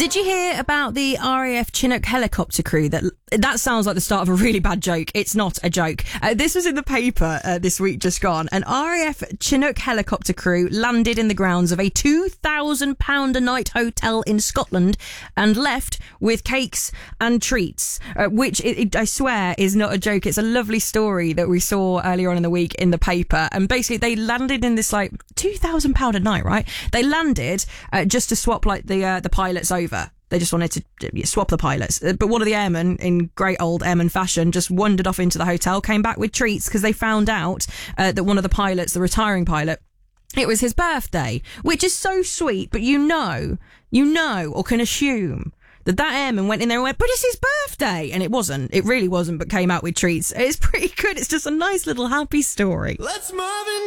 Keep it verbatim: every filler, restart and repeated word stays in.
Did you hear about the R A F Chinook helicopter crew? That that sounds like the start of a really bad joke. It's not a joke. Uh, this was in the paper uh, this week just gone. An R A F Chinook helicopter crew landed in the grounds of a two thousand pounds a night hotel in Scotland and left with cakes and treats, uh, which it, it, I swear is not a joke. It's a lovely story that we saw earlier on in the week in the paper. And basically they landed in this like two thousand pounds a night, right? They landed uh, just to swap like the uh, the pilots over. They just wanted to swap the pilots. But one of the airmen, in great old airman fashion, just wandered off into the hotel, came back with treats because they found out uh, that one of the pilots, the retiring pilot, it was his birthday, which is so sweet. But you know, you know, or can assume that that airman went in there and went, but it's his birthday. And it wasn't. It really wasn't, but came out with treats. It's pretty good. It's just a nice little happy story. Let's Marvin